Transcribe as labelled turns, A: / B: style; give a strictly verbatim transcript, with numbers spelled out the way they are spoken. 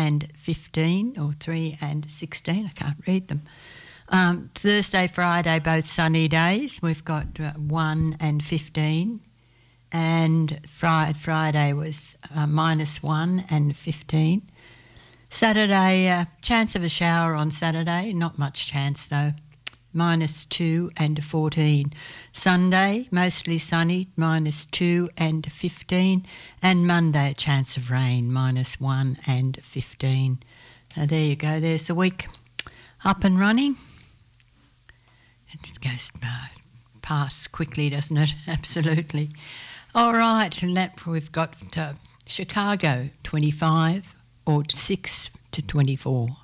A: and fifteen, or three and sixteen. I can't read them. Um, Thursday, Friday, both sunny days. We've got uh, one and fifteen. And Friday, Friday was uh, minus one and fifteen. Saturday, uh, chance of a shower on Saturday. Not much chance though. Minus two and fourteen. Sunday, mostly sunny, minus two and fifteen. And Monday, a chance of rain, minus one and fifteen. So there you go. There's the week up and running. It goes uh, past quickly, doesn't it? Absolutely. All right, and that we've got uh, Chicago twenty-five or six to twenty-four.